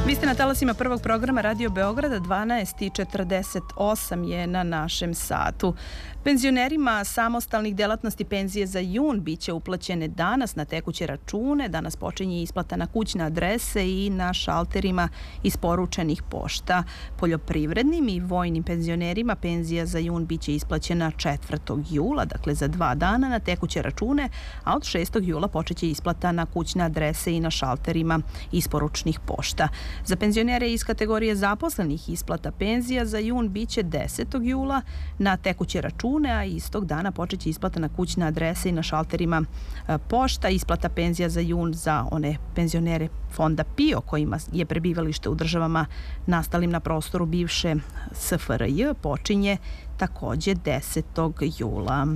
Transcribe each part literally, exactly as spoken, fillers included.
Vi ste na talasima prvog programa Radio Beograda, dvanaest i četrdeset osam je na našem satu. Penzionerima samostalnih delatnosti penzije za jun biće uplaćene danas na tekuće račune. Danas počinje isplata na kućne adrese i na šalterima isporučenih pošta. Poljoprivrednim i vojnim penzionerima penzija za jun biće isplaćena četvrtog jula, dakle za dva dana na tekuće račune, a od šestog jula počeće isplata na kućne adrese i na šalterima isporučenih pošta. Za penzionere iz kategorije zaposlenih isplata penzija za jun biće desetog jula na tekuće račune, a istog dana počeće isplata na kućne adrese i na šalterima pošta. Isplata penzija za jun za one penzionere fonda P I O kojima je prebivalište u državama nastalim na prostoru bivše S F R J počinje takođe desetog jula.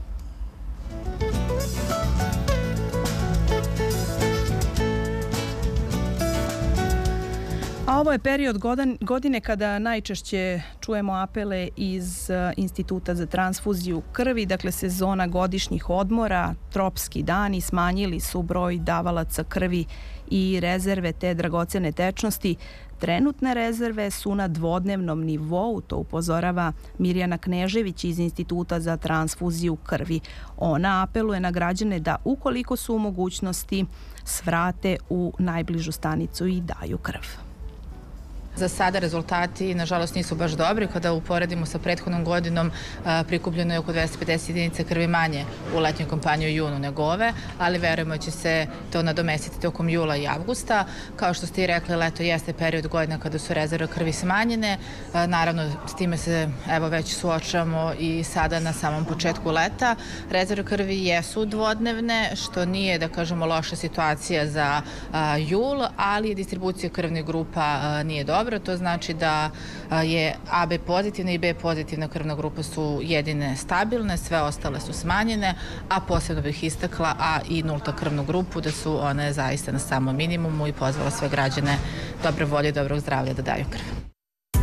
A ovo je period godine kada najčešće čujemo apele iz Instituta za transfuziju krvi, dakle sezona godišnjih odmora, tropski dani smanjili su broj davalaca krvi i rezerve te dragocene tečnosti. Trenutne rezerve su na dvodnevnom nivou, to upozorava Mirjana Knežević iz Instituta za transfuziju krvi. Ona apeluje na građane da ukoliko su u mogućnosti svrate u najbližu stanicu i daju krv. Za sada rezultati, nažalost, nisu baš dobri. Kada uporedimo sa prethodnom godinom, prikupljeno je oko dvesta pedeset jedinica krvi manje u letnjoj kampanji u junu nego ove, ali verujemo da će se to nadomestiti tokom jula i avgusta. Kao što ste i rekli, leto jeste period godina kada su rezerve krvi smanjene. Naravno, s time se evo već suočavamo i sada na samom početku leta. Rezerve krvi jesu dvodnevne, što nije, da kažemo, loša situacija za jul, ali distribucija krvnih grupa nije dobra. To znači da je A B pozitivna i B pozitivna krvna grupa su jedine stabilne, sve ostale su smanjene, a posebno bih istakla A i nulta krvnu grupu, da su one zaista na samom minimumu i pozvala sve građane dobre volje i dobrog zdravlja da daju krv.